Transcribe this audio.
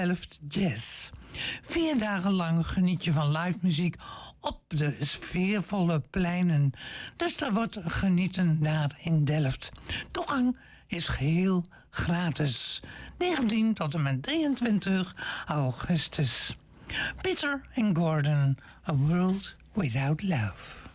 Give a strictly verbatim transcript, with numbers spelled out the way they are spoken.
Delft Jazz. Vier dagen lang geniet je van live muziek op de sfeervolle pleinen. Dus daar wordt genieten daar in Delft. Toegang is geheel gratis. negentien tot en met drieëntwintig augustus. Peter and Gordon, A World Without Love.